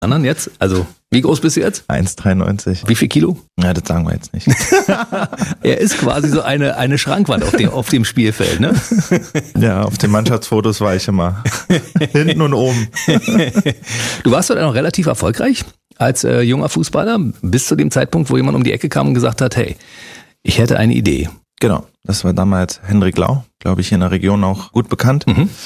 anderen jetzt? Also, wie groß bist du jetzt? 1,93. Wie viel Kilo? Ja, das sagen wir jetzt nicht. Er ist quasi so eine Schrankwand auf dem Spielfeld, ne? Ja, auf den Mannschaftsfotos war ich immer hinten und oben. Du warst doch dann noch relativ erfolgreich als junger Fußballer, bis zu dem Zeitpunkt, wo jemand um die Ecke kam und gesagt hat, hey, ich hätte eine Idee. Genau, das war damals Hendrik Lau, glaube ich, hier in der Region auch gut bekannt,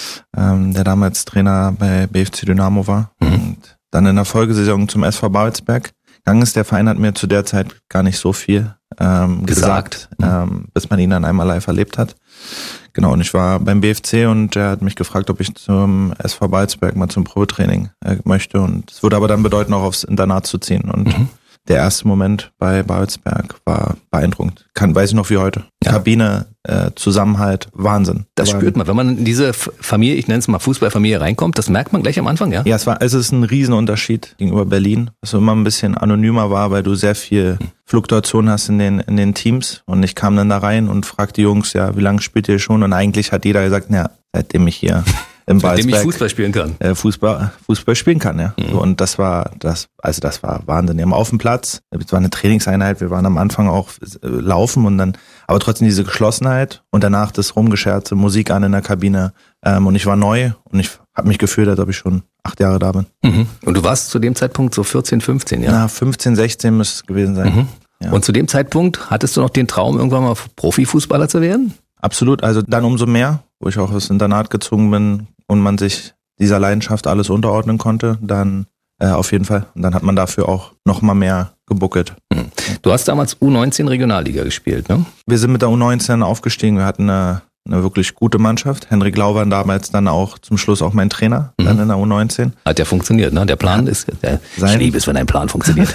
der damals Trainer bei BFC Dynamo war und dann in der Folgesaison zum SV Babelsberg gegangen ist. Der Verein hat mir zu der Zeit gar nicht so viel gesagt, bis man ihn dann einmal live erlebt hat. Genau, und ich war beim BFC und er hat mich gefragt, ob ich zum SV Babelsberg mal zum Probetraining möchte, und es würde aber dann bedeuten, auch aufs Internat zu ziehen, und der erste Moment bei Babelsberg war beeindruckend. Weiß ich noch wie heute. Ja. Kabine, Zusammenhalt, Wahnsinn. Das spürt man, wenn man in diese Familie, ich nenne es mal Fußballfamilie, reinkommt, das merkt man gleich am Anfang, ja? Ja, es ist ein Riesenunterschied gegenüber Berlin, was so immer ein bisschen anonymer war, weil du sehr viel Fluktuation hast in den Teams, und ich kam dann da rein und fragte die Jungs, ja, wie lange spielt ihr schon? Und eigentlich hat jeder gesagt, ja, seitdem ich hier im Babelsberg, seitdem ich Fußball spielen kann. Fußball spielen kann, ja. So, und das war Wahnsinn. Wir haben auf dem Platz, es war eine Trainingseinheit, wir waren am Anfang auch laufen und dann, aber trotzdem diese Geschlossenheit und danach das Rumgescherze, Musik an in der Kabine, und ich war neu und ich habe mich gefühlt, als ob ich schon 8 Jahre da bin. Und du warst zu dem Zeitpunkt so 14, 15, ja? Na, 15, 16 müsste es gewesen sein. Ja. Und zu dem Zeitpunkt hattest du noch den Traum, irgendwann mal Profifußballer zu werden? Absolut, also dann umso mehr, wo ich auch aufs Internat gezogen bin und man sich dieser Leidenschaft alles unterordnen konnte, dann auf jeden Fall. Und dann hat man dafür auch noch mal mehr gebuckelt. Du hast damals U19 Regionalliga gespielt, ne? Wir sind mit der U19 aufgestiegen. Wir hatten eine wirklich gute Mannschaft. Hendrik Lau war damals dann auch zum Schluss auch mein Trainer, dann in der U19. Hat ja funktioniert, ne? Der Plan ist, ich liebe es, wenn ein Plan funktioniert.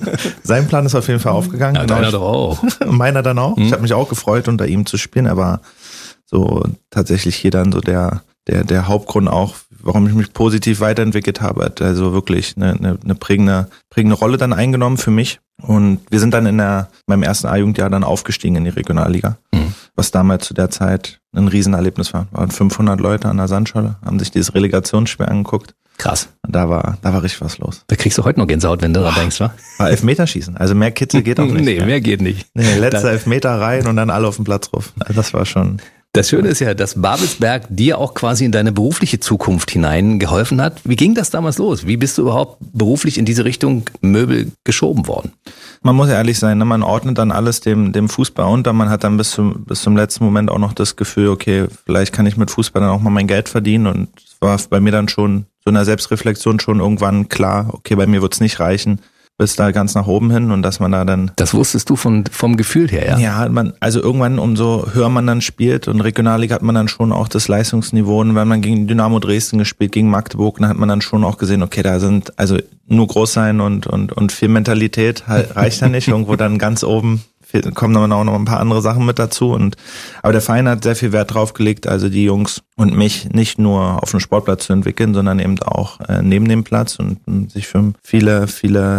Sein Plan ist auf jeden Fall aufgegangen. Ja, deiner doch auch. Meiner dann auch. Ich habe mich auch gefreut, unter ihm zu spielen. Er war so tatsächlich hier dann so der Hauptgrund auch, warum ich mich positiv weiterentwickelt habe. Hat also wirklich eine prägende Rolle dann eingenommen für mich. Und wir sind dann beim ersten A-Jugendjahr dann aufgestiegen in die Regionalliga, was damals zu der Zeit ein Riesenerlebnis war. Waren 500 Leute an der Sandschale, haben sich dieses Relegationsspiel angeguckt. Krass. Da war richtig was los. Da kriegst du heute noch Gänsehaut, wenn du daran denkst, wa? War Elfmeterschießen. Also mehr Kitzel geht auch nicht. Nee, mehr geht nicht. Nee, letzter Elfmeter rein und dann alle auf den Platz drauf. Also das war schon... Das Schöne ist ja, dass Babelsberg dir auch quasi in deine berufliche Zukunft hinein geholfen hat. Wie ging das damals los? Wie bist du überhaupt beruflich in diese Richtung Möbel geschoben worden? Man muss ja ehrlich sein, ne? Man ordnet dann alles dem Fußball unter. Man hat dann bis zum letzten Moment auch noch das Gefühl, okay, vielleicht kann ich mit Fußball dann auch mal mein Geld verdienen. Und es war bei mir dann schon so in der Selbstreflexion schon irgendwann klar, okay, bei mir wird's nicht reichen bis da ganz nach oben hin, und dass man da dann... Das wusstest du vom Gefühl her, ja? Ja, also irgendwann, umso höher man dann spielt, und Regionalliga hat man dann schon auch das Leistungsniveau, und wenn man gegen Dynamo Dresden gespielt, gegen Magdeburg, dann hat man dann schon auch gesehen, okay, da sind, also nur groß sein und viel Mentalität reicht ja nicht, irgendwo dann ganz oben kommen dann auch noch ein paar andere Sachen mit dazu, aber der Verein hat sehr viel Wert drauf gelegt, also die Jungs und mich nicht nur auf dem Sportplatz zu entwickeln, sondern eben auch neben dem Platz, und sich für viele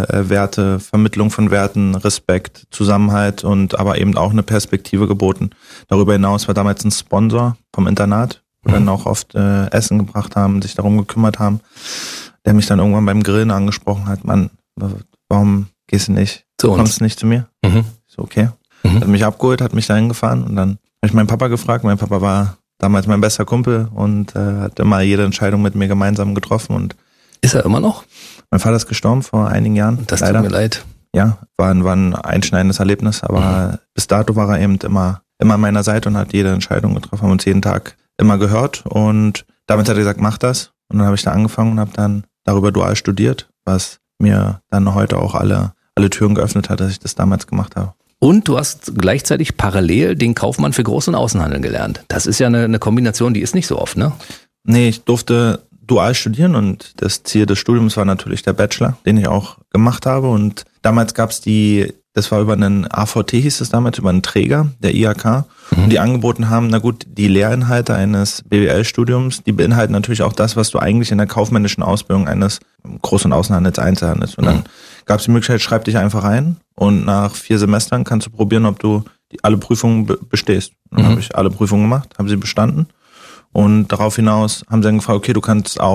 Werte, Vermittlung von Werten, Respekt, Zusammenhalt und aber eben auch eine Perspektive geboten. Darüber hinaus war damals ein Sponsor vom Internat, wo dann auch oft Essen gebracht haben, sich darum gekümmert haben, der mich dann irgendwann beim Grillen angesprochen hat, Mann, warum gehst du nicht, kommst du nicht zu mir? So, okay. Hat mich abgeholt, hat mich dahin gefahren, und dann habe ich meinen Papa gefragt. Mein Papa war damals mein bester Kumpel und hat immer jede Entscheidung mit mir gemeinsam getroffen. Und ist er immer noch? Mein Vater ist gestorben vor einigen Jahren. Das tut mir leid. Ja, war ein einschneidendes Erlebnis, aber bis dato war er eben immer an meiner Seite und hat jede Entscheidung getroffen, haben uns jeden Tag immer gehört, und damit hat er gesagt, mach das. Und dann habe ich da angefangen und habe dann darüber dual studiert, was mir dann heute auch alle Türen geöffnet hat, dass ich das damals gemacht habe. Und du hast gleichzeitig parallel den Kaufmann für Groß- und Außenhandel gelernt. Das ist ja eine Kombination, die ist nicht so oft, ne? Nee, ich durfte dual studieren, und das Ziel des Studiums war natürlich der Bachelor, den ich auch gemacht habe. Und damals gab's das war über einen AVT, hieß es damals, über einen Träger, der IHK, und die angeboten haben, na gut, die Lehrinhalte eines BWL-Studiums, die beinhalten natürlich auch das, was du eigentlich in der kaufmännischen Ausbildung eines Groß- und Außenhandels, Einzelhandels. Und dann gab es die Möglichkeit, schreib dich einfach ein, und nach 4 Semestern kannst du probieren, ob du alle Prüfungen bestehst. Und dann habe ich alle Prüfungen gemacht, habe sie bestanden, und darauf hinaus haben sie dann gefragt, okay, du kannst auch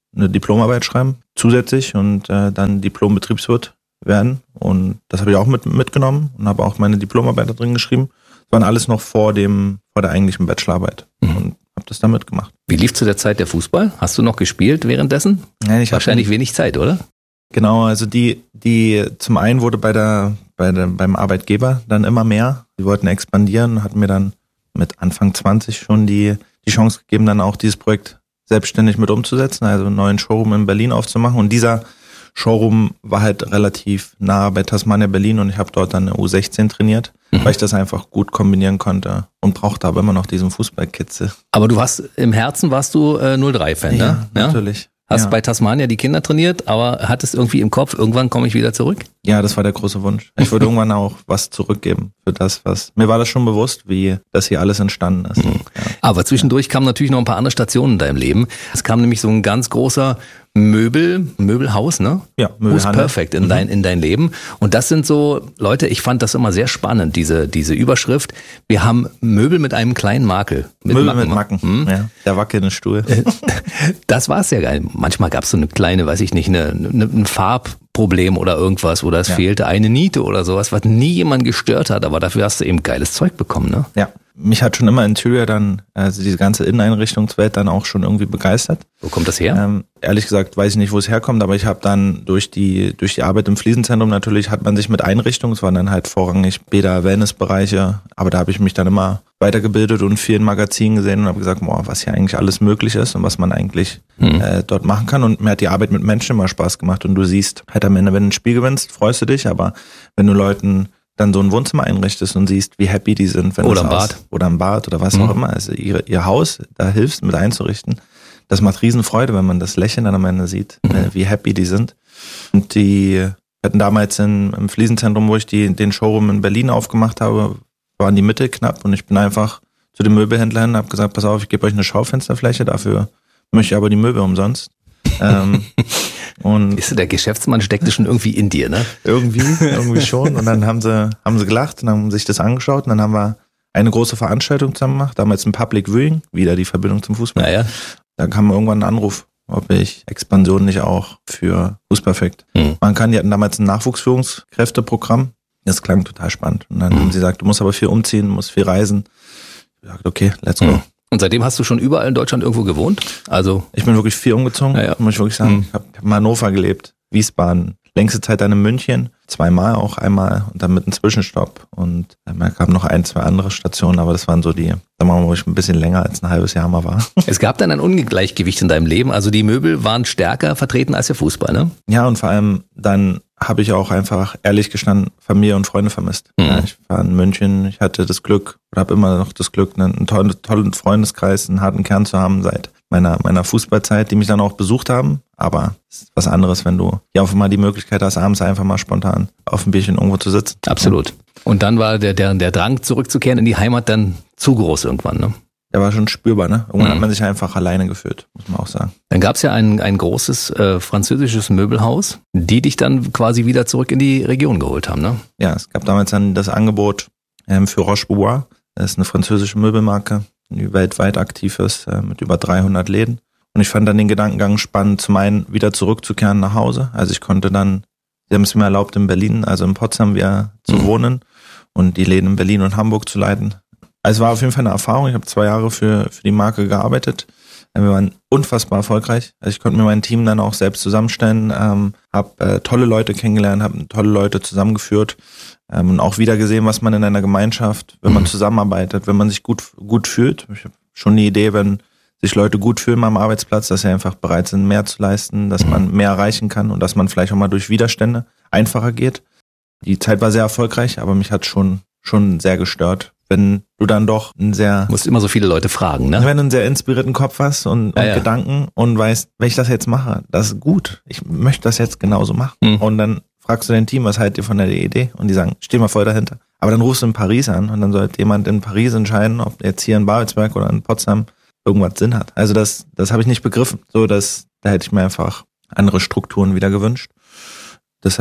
eine Diplomarbeit schreiben, zusätzlich und dann Diplom-Betriebswirt werden. Und das habe ich auch mitgenommen und habe auch meine Diplomarbeit da drin geschrieben. Das waren alles noch vor der eigentlichen Bachelorarbeit und habe das da mitgemacht. Wie lief zu der Zeit der Fußball? Hast du noch gespielt währenddessen? Nein, Wahrscheinlich wenig Zeit, oder? Genau, also die zum einen wurde beim Arbeitgeber dann immer mehr. Die wollten expandieren, hatten mir dann mit Anfang 20 schon die Chance gegeben, dann auch dieses Projekt selbstständig mit umzusetzen, also einen neuen Showroom in Berlin aufzumachen. Und dieser Showroom war halt relativ nah bei Tasmania Berlin und ich habe dort dann eine U16 trainiert, weil ich das einfach gut kombinieren konnte und brauchte aber immer noch diesen Fußballkitzel. Aber im Herzen warst du 03-Fan, ne? Ja, natürlich. Hast bei Tasmania die Kinder trainiert, aber hattest irgendwie im Kopf, irgendwann komme ich wieder zurück? Ja, das war der große Wunsch. Ich würde irgendwann auch was zurückgeben für das, mir war das schon bewusst, wie das hier alles entstanden ist. Ja. Aber zwischendurch kamen natürlich noch ein paar andere Stationen in deinem Leben. Es kam nämlich so ein ganz großer Möbelhaus, ne? Ja, Möbelhandel. Perfekt in dein Leben. Und das sind so, Leute, ich fand das immer sehr spannend, diese Überschrift. Wir haben Möbel mit einem kleinen Makel. Möbel mit Macken. Ja, der wackelnde Stuhl. Das war's ja geil. Manchmal gab's so eine kleine, weiß ich nicht, ein Farbproblem oder irgendwas, oder es fehlte eine Niete oder sowas, was nie jemand gestört hat, aber dafür hast du eben geiles Zeug bekommen, ne? Ja. Mich hat schon immer Interior dann, also diese ganze Inneneinrichtungswelt dann auch schon irgendwie begeistert. Wo kommt das her? Ehrlich gesagt weiß ich nicht, wo es herkommt, aber ich habe dann durch die Arbeit im Fliesenzentrum natürlich hat man sich mit Einrichtungen, es waren dann halt vorrangig Bäder, Wellnessbereiche, aber da habe ich mich dann immer weitergebildet und viel in Magazinen gesehen und habe gesagt, boah, was hier eigentlich alles möglich ist und was man eigentlich dort machen kann. Und mir hat die Arbeit mit Menschen immer Spaß gemacht und du siehst halt am Ende, wenn du ein Spiel gewinnst, freust du dich, aber wenn du Leuten dann so ein Wohnzimmer einrichtest und siehst, wie happy die sind, wenn oder ein Bad oder was auch immer, also ihr Haus da hilfst mit einzurichten, das macht Riesenfreude, wenn man das Lächeln dann am Ende sieht, wie happy die sind. Und die hatten damals im Fliesenzentrum, wo ich den Showroom in Berlin aufgemacht habe, waren die Mittel knapp und ich bin einfach zu dem Möbelhändler hin und habe gesagt, pass auf, ich gebe euch eine Schaufensterfläche, dafür möchte ich aber die Möbel umsonst. Und der Geschäftsmann steckte schon irgendwie in dir, ne? Irgendwie schon. Und dann haben sie gelacht und haben sich das angeschaut und dann haben wir eine große Veranstaltung zusammen gemacht, damals ein Public Viewing, wieder die Verbindung zum Fußball. Naja. Da kam irgendwann ein Anruf, ob ich Expansion nicht auch für Fußperfekt. Man kann, die hatten damals ein Nachwuchsführungskräfteprogramm. Das klang total spannend. Und dann haben sie gesagt, du musst aber viel umziehen, musst viel reisen. Ich gesagt, okay, let's go. Und seitdem hast du schon überall in Deutschland irgendwo gewohnt? Also ich bin wirklich viel umgezogen, muss ich wirklich sagen. Ich habe in Hannover gelebt, Wiesbaden, längste Zeit dann in München, 2-mal auch, einmal und dann mit einem Zwischenstopp. Und da kamen noch 1-2 andere Stationen, aber das waren so die, wo ich ein bisschen länger als ein halbes Jahr mal war. Es gab dann ein Ungleichgewicht in deinem Leben, also die Möbel waren stärker vertreten als der Fußball, ne? Ja, und vor allem dann habe ich auch einfach, ehrlich gestanden, Familie und Freunde vermisst. Ja, ich war in München, ich hatte das Glück oder habe immer noch das Glück, einen tollen Freundeskreis, einen harten Kern zu haben seit meiner Fußballzeit, die mich dann auch besucht haben. Aber es ist was anderes, wenn du ja auch mal die Möglichkeit hast, abends einfach mal spontan auf dem Bierchen irgendwo zu sitzen. Absolut. Und dann war der Drang zurückzukehren in die Heimat dann zu groß irgendwann, ne? Der war schon spürbar, ne? Irgendwann hat man sich einfach alleine gefühlt, muss man auch sagen. Dann gab es ja ein großes französisches Möbelhaus, die dich dann quasi wieder zurück in die Region geholt haben, ne? Ja, es gab damals dann das Angebot für Roche-Bobois. Das ist eine französische Möbelmarke, die weltweit aktiv ist, mit über 300 Läden. Und ich fand dann den Gedankengang spannend, zum einen wieder zurückzukehren nach Hause. Also ich konnte dann, sie haben es mir erlaubt, in Berlin, also in Potsdam wieder zu wohnen und die Läden in Berlin und Hamburg zu leiten. Also es war auf jeden Fall eine Erfahrung. Ich habe 2 Jahre für die Marke gearbeitet. Wir waren unfassbar erfolgreich. Also ich konnte mir mein Team dann auch selbst zusammenstellen, habe tolle Leute kennengelernt, habe tolle Leute zusammengeführt und auch wieder gesehen, was man in einer Gemeinschaft, wenn man zusammenarbeitet, wenn man sich gut fühlt. Ich habe schon eine Idee, wenn sich Leute gut fühlen am Arbeitsplatz, dass sie einfach bereit sind, mehr zu leisten, dass man mehr erreichen kann und dass man vielleicht auch mal durch Widerstände einfacher geht. Die Zeit war sehr erfolgreich, aber mich hat schon sehr gestört, wenn du dann doch musst immer so viele Leute fragen, ne? Wenn du einen sehr inspirierten Kopf hast und Gedanken und weißt, wenn ich das jetzt mache, das ist gut. Ich möchte das jetzt genauso machen. Und dann fragst du dein Team, was haltet ihr von der Idee? Und die sagen, steh mal voll dahinter. Aber dann rufst du in Paris an und dann sollte jemand in Paris entscheiden, ob jetzt hier in Babelsberg oder in Potsdam irgendwas Sinn hat. Also das habe ich nicht begriffen. Da hätte ich mir einfach andere Strukturen wieder gewünscht. Deshalb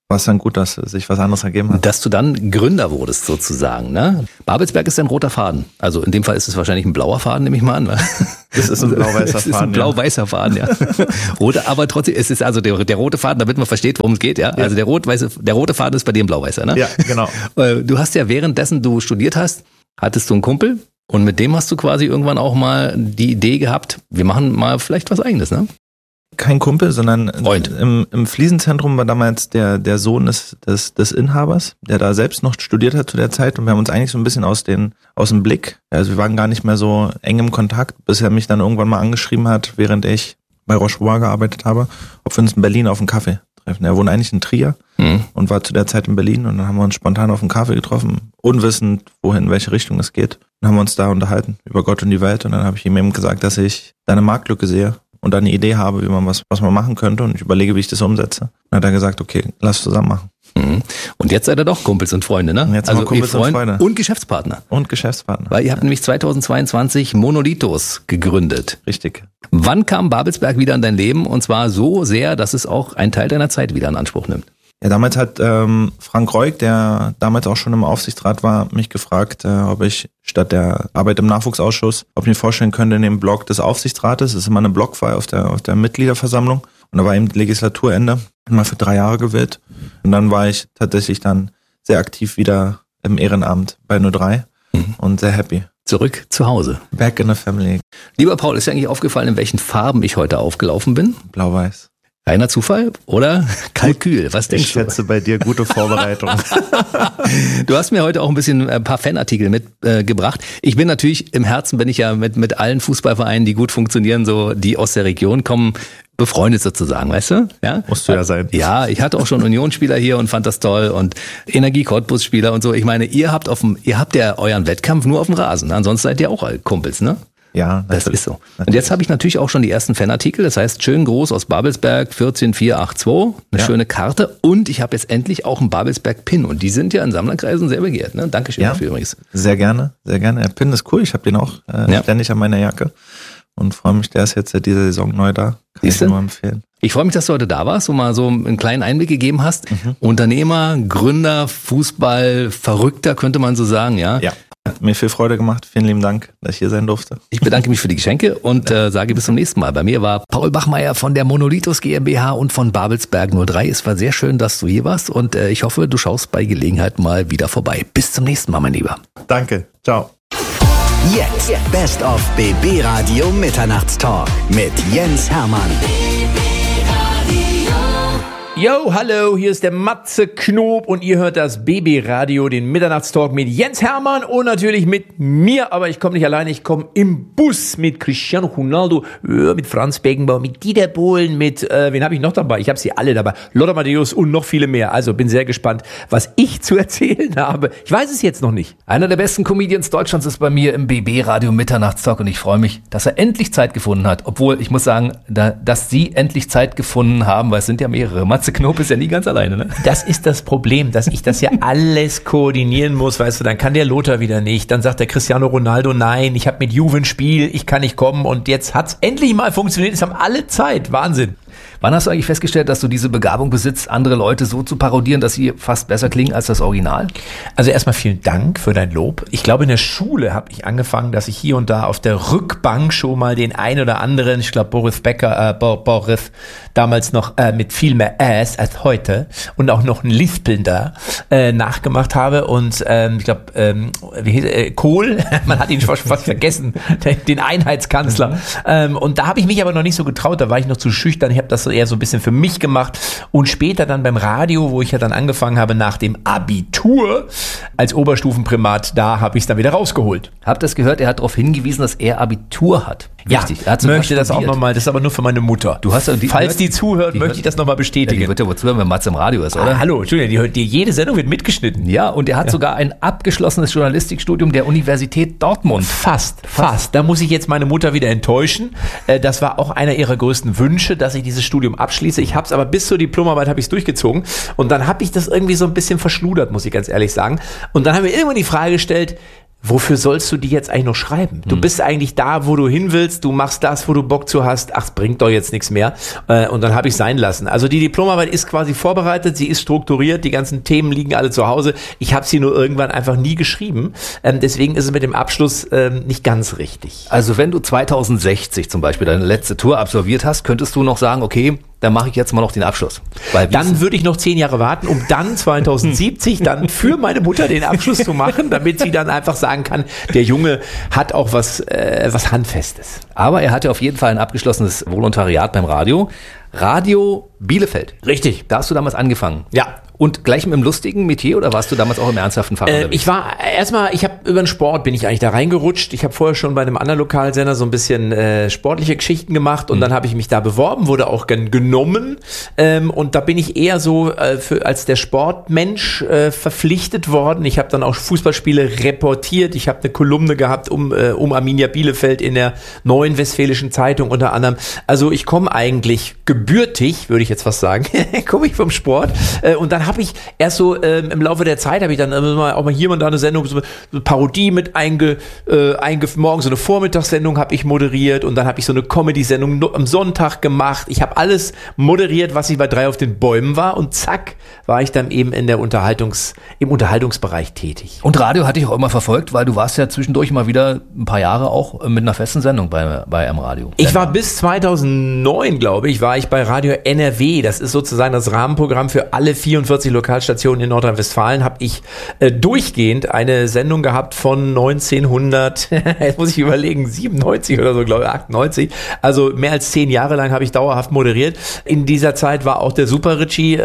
war es dann gut, dass sich was anderes ergeben hat. Dass du dann Gründer wurdest sozusagen, ne? Babelsberg ist ein roter Faden. Also in dem Fall ist es wahrscheinlich ein blauer Faden, nehme ich mal an. Ne? Das ist ein blau-weißer Faden. Das ist ein blau-weißer Faden, ja. Rote, aber trotzdem, es ist also der rote Faden, damit man versteht, worum es geht, ja. Also der rote Faden ist bei dir ein blau-weißer, ne? Ja, genau. Du hast ja währenddessen du studiert hast, hattest du einen Kumpel und mit dem hast du quasi irgendwann auch mal die Idee gehabt, wir machen mal vielleicht was Eigenes, ne? Kein Kumpel, sondern Freund. Im Fliesenzentrum war damals der Sohn des Inhabers, der da selbst noch studiert hat zu der Zeit, und wir haben uns eigentlich so ein bisschen aus dem Blick, also wir waren gar nicht mehr so eng im Kontakt, bis er mich dann irgendwann mal angeschrieben hat, während ich bei Rochefort gearbeitet habe, ob wir uns in Berlin auf einen Kaffee treffen. Er wohnt eigentlich in Trier und war zu der Zeit in Berlin, und dann haben wir uns spontan auf einen Kaffee getroffen, unwissend, wohin, in welche Richtung es geht. Dann haben wir uns da unterhalten über Gott und die Welt, und dann habe ich ihm eben gesagt, dass ich da eine Marktlücke sehe und eine Idee habe, wie man was man machen könnte, und ich überlege, wie ich das umsetze. Dann hat er gesagt, okay, lass zusammen machen. Und jetzt seid ihr doch Kumpels und Freunde, ne? Und jetzt sind wir Kumpels und Freunde. Und Geschäftspartner. Und Geschäftspartner. Weil ihr habt nämlich 2022 Monolithos gegründet. Richtig. Wann kam Babelsberg wieder in dein Leben? Und zwar so sehr, dass es auch einen Teil deiner Zeit wieder in Anspruch nimmt. Ja, damals hat Frank Reuk, der damals auch schon im Aufsichtsrat war, mich gefragt, ob ich statt der Arbeit im Nachwuchsausschuss, ob ich mir vorstellen könnte, in dem Blog des Aufsichtsrates, das ist immer eine Blockwahl auf der Mitgliederversammlung, und da war eben Legislaturende, mal für 3 Jahre gewählt, und dann war ich tatsächlich dann sehr aktiv wieder im Ehrenamt bei 03 und sehr happy. Zurück zu Hause. Back in the family. Lieber Paul, ist dir eigentlich aufgefallen, in welchen Farben ich heute aufgelaufen bin? Blau-Weiß. Reiner Zufall oder Kalkül? Was denkst du? Ich schätze bei dir gute Vorbereitung. Du hast mir heute auch ein paar Fanartikel mitgebracht. Ich bin natürlich im Herzen, bin ich ja mit allen Fußballvereinen, die gut funktionieren, so die aus der Region kommen, befreundet sozusagen, weißt du? Ja? Musst du ja sein. Ja, ich hatte auch schon Unionsspieler hier und fand das toll, und Energie-Cottbus-Spieler und so. Ich meine, ihr habt ja euren Wettkampf nur auf dem Rasen. Ansonsten seid ihr auch Kumpels, ne? Ja, das ist so. Natürlich. Und jetzt habe ich natürlich auch schon die ersten Fanartikel. Das heißt, schön groß aus Babelsberg 14482, eine schöne Karte. Und ich habe jetzt endlich auch einen Babelsberg-Pin. Und die sind ja in Sammlerkreisen sehr begehrt. Ne? Dankeschön dafür übrigens. Sehr gerne, sehr gerne. Der Pin ist cool. Ich habe den auch ständig an meiner Jacke. Und freue mich, der ist jetzt seit dieser Saison neu da. Kann ich nur empfehlen. Ich freue mich, dass du heute da warst und mal so einen kleinen Einblick gegeben hast. Unternehmer, Gründer, Fußball, Verrückter, könnte man so sagen, ja? Ja. Hat mir viel Freude gemacht. Vielen lieben Dank, dass ich hier sein durfte. Ich bedanke mich für die Geschenke und sage bis zum nächsten Mal. Bei mir war Paul Bachmeier von der Monolithos GmbH und von Babelsberg 03. Es war sehr schön, dass du hier warst, und ich hoffe, du schaust bei Gelegenheit mal wieder vorbei. Bis zum nächsten Mal, mein Lieber. Danke. Ciao. Jetzt Best of BB Radio Mitternachtstalk mit Jens Hermann. Yo, hallo, hier ist der Matze Knob und ihr hört das BB-Radio, den Mitternachtstalk mit Jens Hermann und natürlich mit mir, aber ich komme nicht alleine, ich komme im Bus mit Cristiano Ronaldo, mit Franz Beckenbauer, mit Dieter Bohlen, mit, wen habe ich noch dabei? Ich habe sie alle dabei, Lothar Matthäus und noch viele mehr, also bin sehr gespannt, was ich zu erzählen habe. Ich weiß es jetzt noch nicht. Einer der besten Comedians Deutschlands ist bei mir im BB-Radio Mitternachtstalk, und ich freue mich, dass er endlich Zeit gefunden hat, obwohl ich muss sagen, dass Sie endlich Zeit gefunden haben, weil es sind ja mehrere. Matze Knob ist ja nie ganz alleine, ne? Das ist das Problem, dass ich das ja alles koordinieren muss, weißt du, dann kann der Lothar wieder nicht, dann sagt der Cristiano Ronaldo, nein, ich habe mit Juve ein Spiel, ich kann nicht kommen, und jetzt hat's endlich mal funktioniert, es haben alle Zeit, Wahnsinn. Wann hast du eigentlich festgestellt, dass du diese Begabung besitzt, andere Leute so zu parodieren, dass sie fast besser klingen als das Original? Also erstmal vielen Dank für dein Lob. Ich glaube, in der Schule habe ich angefangen, dass ich hier und da auf der Rückbank schon mal den ein oder anderen, ich glaube Boris Boris, damals noch mit viel mehr Ass als heute und auch noch ein Lispelnder nachgemacht habe. Und ich glaube, Kohl, man hat ihn fast vergessen, den Einheitskanzler. Und da habe ich mich aber noch nicht so getraut, da war ich noch zu schüchtern. Ich habe das eher so ein bisschen für mich gemacht, und später dann beim Radio, wo ich ja dann angefangen habe nach dem Abitur als Oberstufenprimat, da habe ich es dann wieder rausgeholt. Habt ihr das gehört? Er hat darauf hingewiesen, dass er Abitur hat. Richtig. Ja, ich möchte das auch nochmal, das ist aber nur für meine Mutter. Du hast Falls die zuhört, möchte ich das nochmal bestätigen. Ja, die wird ja wohl zuhören, wenn Matze im Radio ist, oder? Hallo, Entschuldigung, jede Sendung wird mitgeschnitten. Ja, und er hat sogar ein abgeschlossenes Journalistikstudium der Universität Dortmund. Fast. Da muss ich jetzt meine Mutter wieder enttäuschen. Das war auch einer ihrer größten Wünsche, dass ich dieses Studium abschließe. Ich habe es aber bis zur Diplomarbeit habe ich es durchgezogen, und dann habe ich das irgendwie so ein bisschen verschludert, muss ich ganz ehrlich sagen. Und dann haben wir irgendwann die Frage gestellt, wofür sollst du die jetzt eigentlich noch schreiben? Du bist eigentlich da, wo du hin willst, du machst das, wo du Bock zu hast, ach, es bringt doch jetzt nichts mehr. Und dann habe ich sein lassen. Also die Diplomarbeit ist quasi vorbereitet, sie ist strukturiert, die ganzen Themen liegen alle zu Hause. Ich habe sie nur irgendwann einfach nie geschrieben. Deswegen ist es mit dem Abschluss nicht ganz richtig. Also wenn du 2060 zum Beispiel deine letzte Tour absolviert hast, könntest du noch sagen, okay, dann mache ich jetzt mal noch den Abschluss. Weil dann würde ich noch 10 Jahre warten, um dann 2070 dann für meine Mutter den Abschluss zu machen, damit sie dann einfach sagen kann, der Junge hat auch was Handfestes. Aber er hatte auf jeden Fall ein abgeschlossenes Volontariat beim Radio. Radio Bielefeld. Richtig. Da hast du damals angefangen. Ja. Und gleich mit dem lustigen Metier oder warst du damals auch im ernsthaften Fach unterwegs? Ich habe über den Sport bin ich eigentlich da reingerutscht. Ich habe vorher schon bei einem anderen Lokalsender so ein bisschen sportliche Geschichten gemacht und dann habe ich mich da beworben, wurde auch genommen und da bin ich eher so als der Sportmensch verpflichtet worden. Ich habe dann auch Fußballspiele reportiert. Ich habe eine Kolumne gehabt um Arminia Bielefeld in der Neuen Westfälischen Zeitung unter anderem. Also ich komme eigentlich gebürtig, würde ich jetzt fast sagen, komme ich vom Sport und dann habe ich erst so im Laufe der Zeit habe ich dann auch mal hier und da eine Sendung, so eine Parodie mit morgen so eine Vormittagssendung habe ich moderiert und dann habe ich so eine Comedy-Sendung am Sonntag gemacht. Ich habe alles moderiert, was ich bei 3 auf den Bäumen war und zack, war ich dann eben im Unterhaltungsbereich tätig. Und Radio hatte ich auch immer verfolgt, weil du warst ja zwischendurch mal wieder ein paar Jahre auch mit einer festen Sendung bei M-Radio. Ich war bis 2009, glaube ich, war ich bei Radio NRW. Das ist sozusagen das Rahmenprogramm für alle 44 Lokalstationen in Nordrhein-Westfalen, habe ich durchgehend eine Sendung gehabt von 1900, jetzt muss ich überlegen, 97 oder so, glaube ich, 98. Also mehr als 10 Jahre lang habe ich dauerhaft moderiert. In dieser Zeit war auch der Super Ritchie,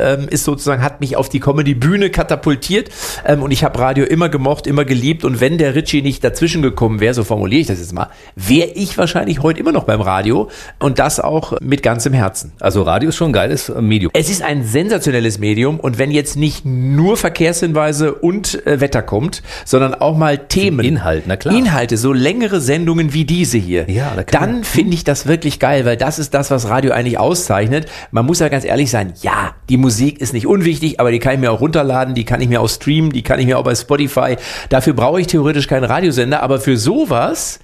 hat mich auf die Comedy-Bühne katapultiert und ich habe Radio immer gemocht, immer geliebt und wenn der Ritchie nicht dazwischen gekommen wäre, so formuliere ich das jetzt mal, wäre ich wahrscheinlich heute immer noch beim Radio und das auch mit ganzem Herzen. Also Radio ist schon ein geiles Medium. Es ist ein sensationelles Medium und wenn jetzt nicht nur Verkehrshinweise und Wetter kommt, sondern auch mal Themen. Inhalt, na klar. Inhalte, so längere Sendungen wie diese hier. Ja, dann finde ich das wirklich geil, weil das ist das, was Radio eigentlich auszeichnet. Man muss ja ganz ehrlich sein, ja, die Musik ist nicht unwichtig, aber die kann ich mir auch runterladen, die kann ich mir auch streamen, die kann ich mir auch bei Spotify. Dafür brauche ich theoretisch keinen Radiosender, aber für sowas,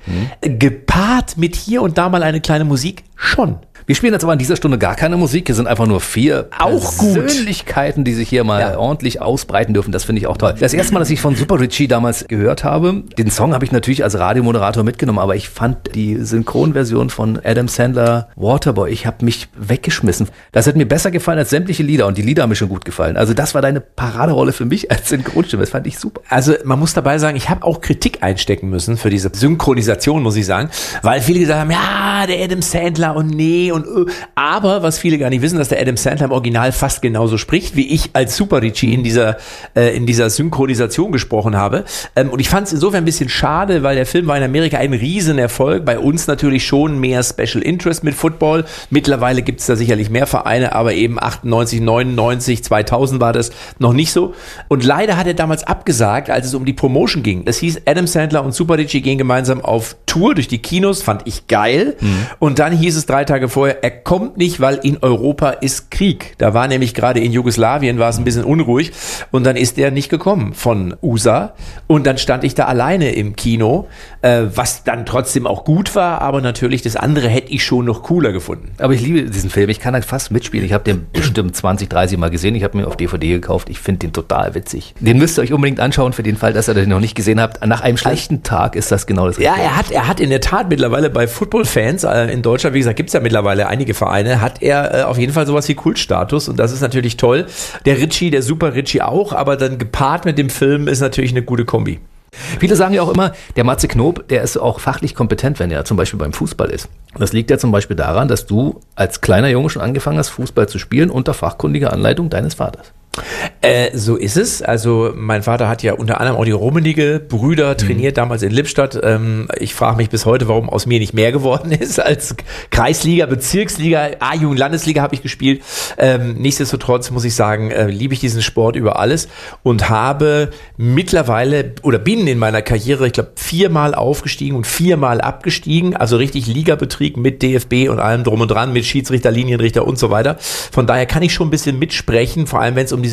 gepaart mit hier und da mal eine kleine Musik, schon. Wir spielen jetzt aber in dieser Stunde gar keine Musik. Hier sind einfach nur 4 Persönlichkeiten, die sich hier mal ordentlich ausbreiten dürfen. Das finde ich auch toll. Das erste Mal, dass ich von Super Ritchie damals gehört habe, den Song habe ich natürlich als Radiomoderator mitgenommen, aber ich fand die Synchronversion von Adam Sandler, Waterboy, ich habe mich weggeschmissen. Das hat mir besser gefallen als sämtliche Lieder und die Lieder haben mir schon gut gefallen. Also das war deine Paraderolle für mich als Synchronstimme. Das fand ich super. Also man muss dabei sagen, ich habe auch Kritik einstecken müssen für diese Synchronisation, muss ich sagen, weil viele gesagt haben, ja, der Adam Sandler und nee, aber was viele gar nicht wissen, dass der Adam Sandler im Original fast genauso spricht, wie ich als Super Ritchie in dieser Synchronisation gesprochen habe. Und ich fand es insofern ein bisschen schade, weil der Film war in Amerika ein Riesenerfolg. Bei uns natürlich schon mehr Special Interest mit Football. Mittlerweile gibt es da sicherlich mehr Vereine, aber eben 98, 99, 2000 war das noch nicht so. Und leider hat er damals abgesagt, als es um die Promotion ging. Das hieß, Adam Sandler und Super Ritchie gehen gemeinsam auf Tour durch die Kinos, fand ich geil. Und dann hieß es 3 Tage vorher, er kommt nicht, weil in Europa ist Krieg. Da war nämlich gerade in Jugoslawien, war es ein bisschen unruhig und dann ist er nicht gekommen von USA und dann stand ich da alleine im Kino, was dann trotzdem auch gut war, aber natürlich das andere hätte ich schon noch cooler gefunden. Aber ich liebe diesen Film, ich kann da fast mitspielen. Ich habe den bestimmt 20, 30 Mal gesehen, ich habe mir auf DVD gekauft, ich finde den total witzig. Den müsst ihr euch unbedingt anschauen für den Fall, dass ihr den noch nicht gesehen habt. Nach einem schlechten Tag ist das genau das Richtige. Ja, er hat in der Tat mittlerweile bei Football-Fans in Deutschland, wie gesagt, gibt es ja mittlerweile einige Vereine, hat er auf jeden Fall sowas wie Kultstatus und das ist natürlich toll. Der Ritchie, der Super Ritchie auch, aber dann gepaart mit dem Film ist natürlich eine gute Kombi. Viele sagen ja auch immer, der Matze Knob, der ist auch fachlich kompetent, wenn er zum Beispiel beim Fußball ist. Das liegt ja zum Beispiel daran, dass du als kleiner Junge schon angefangen hast, Fußball zu spielen unter fachkundiger Anleitung deines Vaters. So ist es. Also mein Vater hat ja unter anderem auch die Rummenigge Brüder trainiert, damals in Lippstadt. Ich frage mich bis heute, warum aus mir nicht mehr geworden ist als Kreisliga, Bezirksliga, A-Jugend, Landesliga habe ich gespielt. Nichtsdestotrotz muss ich sagen, liebe ich diesen Sport über alles und habe mittlerweile oder bin in meiner Karriere, ich glaube, 4-mal aufgestiegen und 4-mal abgestiegen. Also richtig Ligabetrieb mit DFB und allem drum und dran, mit Schiedsrichter, Linienrichter und so weiter. Von daher kann ich schon ein bisschen mitsprechen, vor allem wenn es um diese psychologische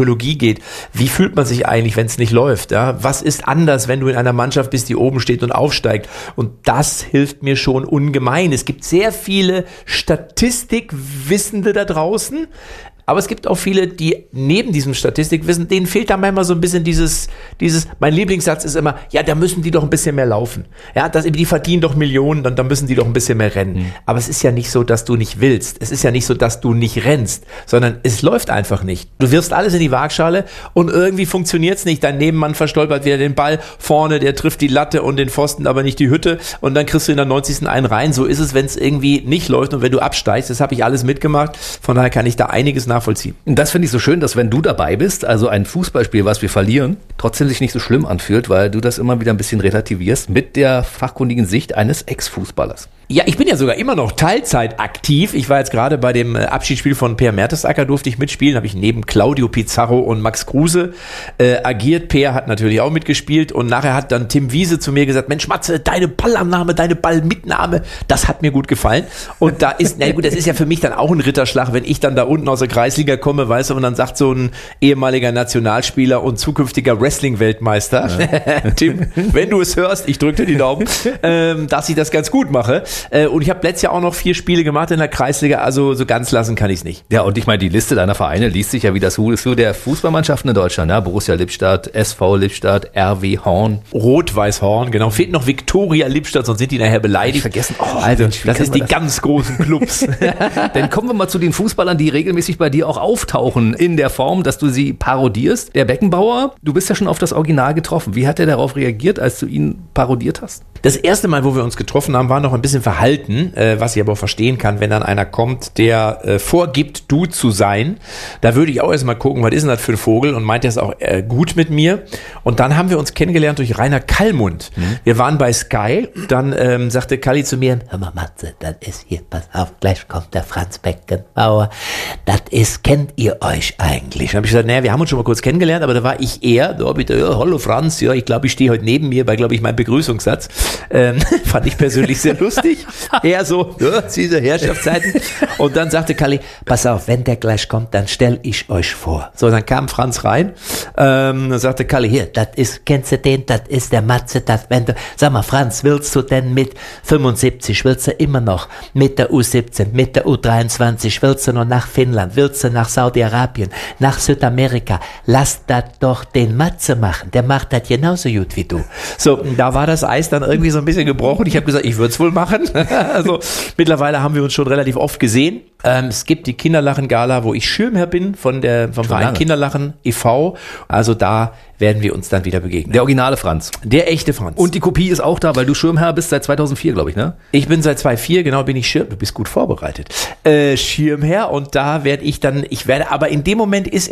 Psychologie geht. Wie fühlt man sich eigentlich, wenn es nicht läuft? Ja? Was ist anders, wenn du in einer Mannschaft bist, die oben steht und aufsteigt? Und das hilft mir schon ungemein. Es gibt sehr viele Statistikwissende da draußen, aber es gibt auch viele, die neben diesem Statistikwissen, denen fehlt da manchmal so ein bisschen dieses, mein Lieblingssatz ist immer, ja, da müssen die doch ein bisschen mehr laufen. Ja, die verdienen doch Millionen, dann müssen die doch ein bisschen mehr rennen. Aber es ist ja nicht so, dass du nicht willst. Es ist ja nicht so, dass du nicht rennst, sondern es läuft einfach nicht. Du wirfst alles in die Waagschale und irgendwie funktioniert's nicht. Dein Nebenmann verstolpert wieder den Ball vorne, der trifft die Latte und den Pfosten, aber nicht die Hütte und dann kriegst du in der 90. einen rein. So ist es, wenn es irgendwie nicht läuft und wenn du absteigst. Das habe ich alles mitgemacht. Von daher kann ich da einiges nachvollziehen. Und das finde ich so schön, dass wenn du dabei bist, also ein Fußballspiel, was wir verlieren, trotzdem sich nicht so schlimm anfühlt, weil du das immer wieder ein bisschen relativierst mit der fachkundigen Sicht eines Ex-Fußballers. Ja, ich bin ja sogar immer noch Teilzeit aktiv. Ich war jetzt gerade bei dem Abschiedsspiel von Per Mertesacker, durfte ich mitspielen, habe ich neben Claudio Pizarro und Max Kruse agiert. Per hat natürlich auch mitgespielt und nachher hat dann Tim Wiese zu mir gesagt, Mensch Matze, deine Ballannahme, deine Ballmitnahme, das hat mir gut gefallen. Und da ist, na gut, das ist ja für mich dann auch ein Ritterschlag, wenn ich dann da unten aus der Kreisliga komme, weißt du, und dann sagt so ein ehemaliger Nationalspieler und zukünftiger Wrestling-Weltmeister, ja. Tim, wenn du es hörst, ich drücke dir die Daumen, dass ich das ganz gut mache. Und ich habe letztes Jahr auch noch 4 Spiele gemacht in der Kreisliga, also so ganz lassen kann ich es nicht. Ja, und ich meine, die Liste deiner Vereine liest sich ja wie das Who is Who der Fußballmannschaften in Deutschland. Ja? Borussia Lippstadt, SV Lippstadt, RW Horn. Rot-Weiß Horn, genau. Fehlt noch Viktoria Lippstadt, sonst sind die nachher beleidigt. Vergessen. Oh, also, Mensch, das ist die ganz großen Clubs. Dann kommen wir mal zu den Fußballern, die regelmäßig bei dir auch auftauchen, in der Form, dass du sie parodierst. Der Beckenbauer, du bist ja schon auf das Original getroffen. Wie hat er darauf reagiert, als du ihn parodiert hast? Das erste Mal, wo wir uns getroffen haben, war noch ein bisschen verhalten, was ich aber auch verstehen kann, wenn dann einer kommt, der vorgibt, du zu sein. Da würde ich auch erstmal gucken, was ist denn das für ein Vogel, und meint er es auch gut mit mir. Und dann haben wir uns kennengelernt durch Rainer Kallmund. Wir waren bei Sky, dann sagte Kalli zu mir, hör mal Matze, das ist hier, pass auf, gleich kommt der Franz Beckenbauer. Das ist, kennt ihr euch eigentlich? Dann habe ich gesagt, naja, wir haben uns schon mal kurz kennengelernt, aber da war ich eher, da habe ich gesagt, ja, hallo Franz, ja, ich glaube, ich stehe heute neben mir bei, glaube ich, meinem Begrüßungssatz. Fand ich persönlich sehr lustig. Eher so, ja, diese Herrschaftszeiten. Und dann sagte Kalli, pass auf, wenn der gleich kommt, dann stell ich euch vor. So, dann kam Franz rein, dann sagte Kalli, hier, das ist, kennst du den, das ist der Matze, das, wenn du, sag mal, Franz, willst du denn mit 75, willst du immer noch mit der U17, mit der U23, willst du noch nach Finnland, willst du nach Saudi-Arabien, nach Südamerika, lass das doch den Matze machen, der macht das genauso gut wie du. So, da war das Eis dann irgendwie so ein bisschen gebrochen. Ich habe gesagt, ich würde es wohl machen. Also mittlerweile haben wir uns schon relativ oft gesehen. Es gibt die Kinderlachen-Gala, wo ich Schirmherr bin vom Verein Kinderlachen e.V. Also da werden wir uns dann wieder begegnen. Der originale Franz. Der echte Franz. Und die Kopie ist auch da, weil du Schirmherr bist seit 2004, glaube ich, ne? Ich bin seit 2004, genau, bin ich Schirmherr. Du bist gut vorbereitet. Schirmherr, und da werde aber in dem Moment ist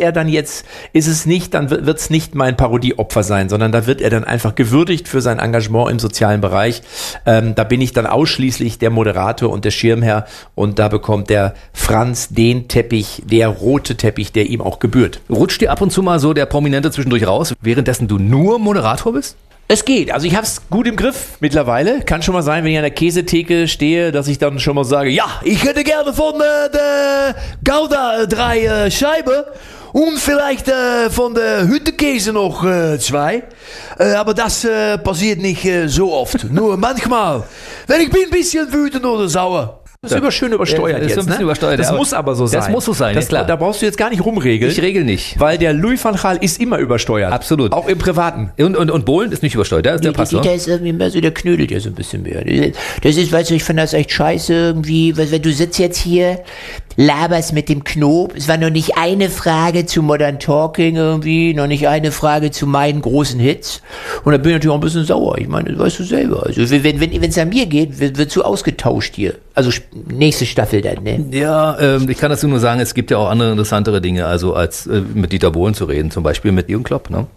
es nicht, dann wird es nicht mein Parodieopfer sein, sondern da wird er dann einfach gewürdigt für sein Engagement im sozialen Bereich. Da bin ich dann ausschließlich der Moderator und der Schirmherr, und da bekommt der Franz den Teppich, der rote Teppich, der ihm auch gebührt. Rutscht dir ab und zu mal so der Prominente zwischendurch raus, währenddessen du nur Moderator bist? Es geht, also ich habe es gut im Griff mittlerweile. Kann schon mal sein, wenn ich an der Käsetheke stehe, dass ich dann schon mal sage, ja, ich hätte gerne von der Gouda 3 Scheibe und vielleicht von der Hüttekäse noch 2. Aber das passiert nicht so oft, nur manchmal, wenn ich bin ein bisschen wütend oder sauer. Das ist schön übersteuert jetzt, jetzt, ein bisschen ne? übersteuert, Das ja, muss aber so sein. Das muss so sein, das, ist klar. Da brauchst du jetzt gar nicht rumregeln. Ich regel nicht. Weil der Louis van Gaal ist immer übersteuert. Absolut. Auch im Privaten. Und Bohlen ist nicht übersteuert, der ist der Pastor. Der ist irgendwie mehr so, der knödelt ja so ein bisschen mehr. Das ist, weißt du, ich finde das echt scheiße irgendwie, weil wenn du sitzt jetzt hier, laberst mit dem Knob, es war noch nicht eine Frage zu Modern Talking irgendwie, noch nicht eine Frage zu meinen großen Hits, und da bin ich natürlich auch ein bisschen sauer, ich meine, das weißt du selber, also wenn es an mir geht, wird so ausgetauscht hier, also nächste Staffel dann, ne? Ja, ich kann dazu nur sagen, es gibt ja auch andere interessantere Dinge, also als mit Dieter Bohlen zu reden, zum Beispiel mit Jürgen Klopp, ne?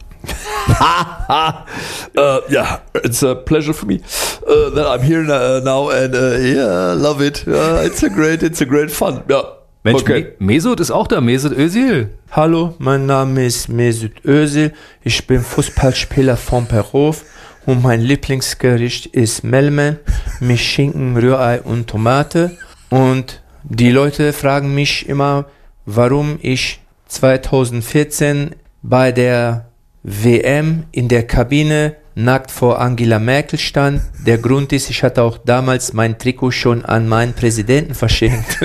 Yeah, it's a pleasure for me that I'm here now and yeah, love it. It's a great fun. Ja. Mensch, Okay. Mesut ist auch da, Mesut Özil. Hallo, mein Name ist Mesut Özil. Ich bin Fußballspieler von Perhof und mein Lieblingsgericht ist Melmen mit Schinken, Rührei und Tomate. Und die Leute fragen mich immer, warum ich 2014 bei der WM in der Kabine nackt vor Angela Merkel stand. Der Grund ist, ich hatte auch damals mein Trikot schon an meinen Präsidenten verschenkt.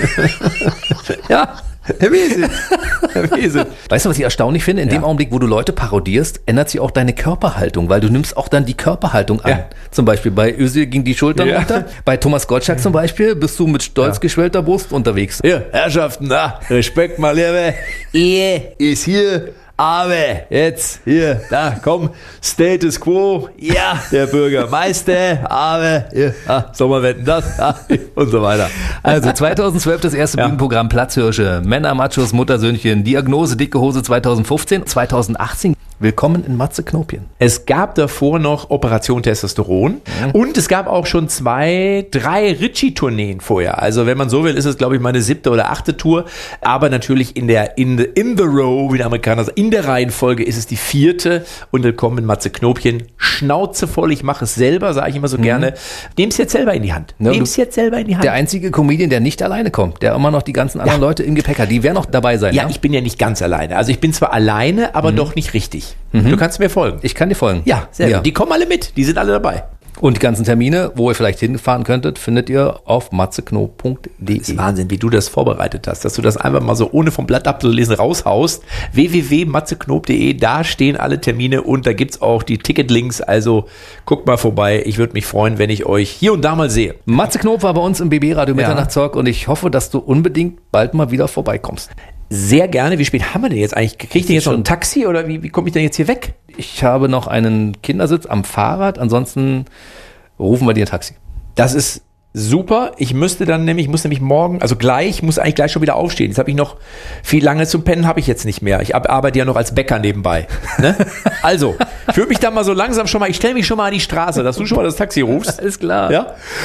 Ja, Herr Wiese. Weißt du, was ich erstaunlich finde? In dem Augenblick, wo du Leute parodierst, ändert sich auch deine Körperhaltung, weil du nimmst auch dann die Körperhaltung an. Ja. Zum Beispiel bei Özil ging die Schultern runter. Bei Thomas Gottschalk zum Beispiel bist du mit stolz geschwellter Brust unterwegs. Hier, Herrschaften, Respekt mal, Liebe. Ihr ist hier. Aber jetzt, hier, da, komm, Status Quo, ja, der Bürgermeister, aber, hier, soll man wetten, das, und so weiter. Also 2012 das erste Bühnenprogramm Platzhirsche, Männer, Machos, Muttersöhnchen, Diagnose, dicke Hose 2015, 2018. Willkommen in Matze Knopien. Es gab davor noch Operation Testosteron und es gab auch schon 2, 3 Ritchie-Tourneen vorher. Also wenn man so will, ist es, glaube ich, meine 7. oder 8. Tour. Aber natürlich in the row, wie der Amerikaner sagt, in der Reihenfolge ist es die 4. und Willkommen in Matze Knopien. Schnauze voll, ich mache es selber, sage ich immer so gerne. Nehm's jetzt selber in die Hand. Der einzige Comedian, der nicht alleine kommt, der immer noch die ganzen anderen Leute im Gepäck hat, die werden noch dabei sein. Ja, ich bin ja nicht ganz alleine. Also ich bin zwar alleine, aber doch nicht richtig. Du kannst mir folgen. Ich kann dir folgen. Ja, sehr gut. Die kommen alle mit. Die sind alle dabei. Und die ganzen Termine, wo ihr vielleicht hinfahren könntet, findet ihr auf matzeknob.de. Das ist Wahnsinn, wie du das vorbereitet hast, dass du das einfach mal so ohne vom Blatt abzulesen raushaust. www.matzeknob.de, da stehen alle Termine und da gibt's auch die Ticketlinks. Also guckt mal vorbei. Ich würde mich freuen, wenn ich euch hier und da mal sehe. Matze Knob war bei uns im BB Radio Mitternachtstalk und ich hoffe, dass du unbedingt bald mal wieder vorbeikommst. Sehr gerne. Wie spät haben wir denn jetzt eigentlich? Krieg ich denn jetzt noch ein Taxi oder wie komme ich denn jetzt hier weg? Ich habe noch einen Kindersitz am Fahrrad. Ansonsten rufen wir dir ein Taxi. Das ist super. Ich muss nämlich morgen, also muss eigentlich gleich schon wieder aufstehen. Jetzt habe ich noch viel lange zum Pennen habe ich jetzt nicht mehr. Ich arbeite ja noch als Bäcker nebenbei. Ne? Also, ich würde mich da mal so langsam ich stelle mich schon mal an die Straße, dass du schon mal das Taxi rufst. Alles klar. Ja?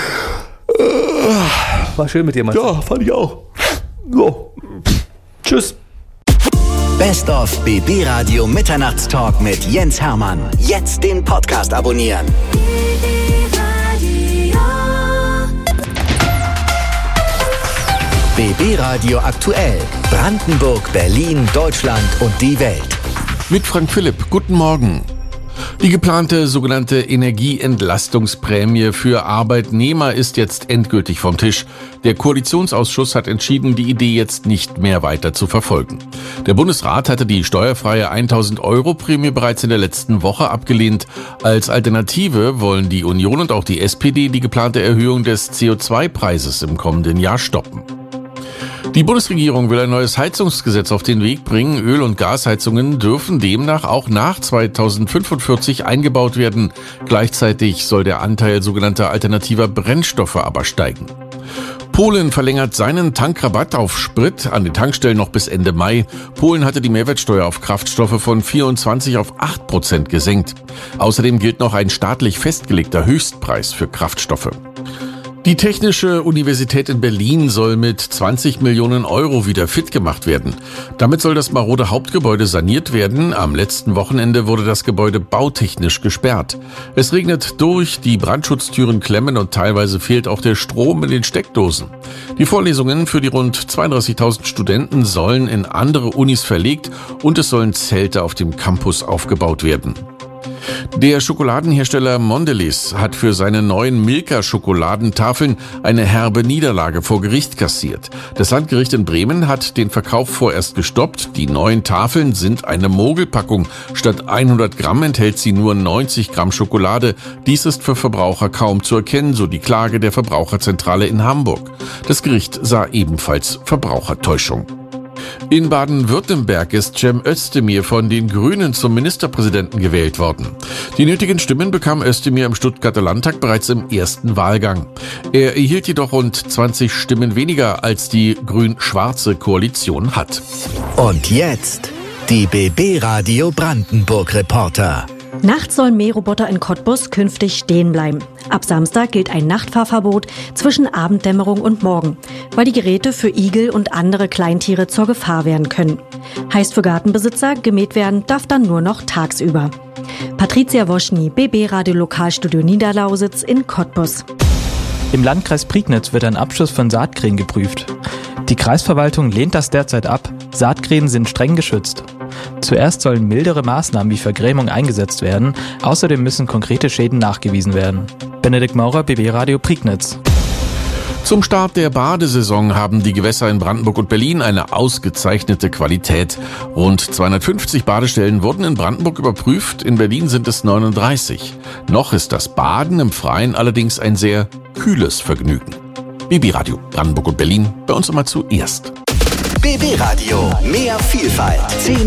War schön mit dir, Matze. Ja, fand ich auch. So. Tschüss. Best of BB Radio Mitternachtstalk mit Jens Hermann. Jetzt den Podcast abonnieren. BB Radio aktuell. Brandenburg, Berlin, Deutschland und die Welt. Mit Frank Philipp. Guten Morgen. Die geplante sogenannte Energieentlastungsprämie für Arbeitnehmer ist jetzt endgültig vom Tisch. Der Koalitionsausschuss hat entschieden, die Idee jetzt nicht mehr weiter zu verfolgen. Der Bundesrat hatte die steuerfreie 1.000 € Prämie bereits in der letzten Woche abgelehnt. Als Alternative wollen die Union und auch die SPD die geplante Erhöhung des CO2-Preises im kommenden Jahr stoppen. Die Bundesregierung will ein neues Heizungsgesetz auf den Weg bringen. Öl- und Gasheizungen dürfen demnach auch nach 2045 eingebaut werden. Gleichzeitig soll der Anteil sogenannter alternativer Brennstoffe aber steigen. Polen verlängert seinen Tankrabatt auf Sprit an den Tankstellen noch bis Ende Mai. Polen hatte die Mehrwertsteuer auf Kraftstoffe von 24 auf 8% gesenkt. Außerdem gilt noch ein staatlich festgelegter Höchstpreis für Kraftstoffe. Die Technische Universität in Berlin soll mit 20 Millionen € wieder fit gemacht werden. Damit soll das marode Hauptgebäude saniert werden. Am letzten Wochenende wurde das Gebäude bautechnisch gesperrt. Es regnet durch, die Brandschutztüren klemmen und teilweise fehlt auch der Strom in den Steckdosen. Die Vorlesungen für die rund 32.000 Studenten sollen in andere Unis verlegt und es sollen Zelte auf dem Campus aufgebaut werden. Der Schokoladenhersteller Mondelez hat für seine neuen Milka-Schokoladentafeln eine herbe Niederlage vor Gericht kassiert. Das Landgericht in Bremen hat den Verkauf vorerst gestoppt. Die neuen Tafeln sind eine Mogelpackung. Statt 100 Gramm enthält sie nur 90 Gramm Schokolade. Dies ist für Verbraucher kaum zu erkennen, so die Klage der Verbraucherzentrale in Hamburg. Das Gericht sah ebenfalls Verbrauchertäuschung. In Baden-Württemberg ist Cem Özdemir von den Grünen zum Ministerpräsidenten gewählt worden. Die nötigen Stimmen bekam Özdemir im Stuttgarter Landtag bereits im ersten Wahlgang. Er erhielt jedoch rund 20 Stimmen weniger, als die grün-schwarze Koalition hat. Und jetzt die BB Radio Brandenburg Reporter. Nachts sollen Mähroboter in Cottbus künftig stehen bleiben. Ab Samstag gilt ein Nachtfahrverbot zwischen Abenddämmerung und Morgen, weil die Geräte für Igel und andere Kleintiere zur Gefahr werden können. Heißt für Gartenbesitzer, gemäht werden darf dann nur noch tagsüber. Patricia Woschny, BB Radio Lokalstudio Niederlausitz in Cottbus. Im Landkreis Prignitz wird ein Abschuss von Saatkrähen geprüft. Die Kreisverwaltung lehnt das derzeit ab. Saatkrähen sind streng geschützt. Zuerst sollen mildere Maßnahmen wie Vergrämung eingesetzt werden. Außerdem müssen konkrete Schäden nachgewiesen werden. Benedikt Maurer, BB Radio Prignitz. Zum Start der Badesaison haben die Gewässer in Brandenburg und Berlin eine ausgezeichnete Qualität. Rund 250 Badestellen wurden in Brandenburg überprüft, in Berlin sind es 39. Noch ist das Baden im Freien allerdings ein sehr kühles Vergnügen. BB Radio Brandenburg und Berlin, bei uns immer zuerst. BB Radio, mehr Vielfalt.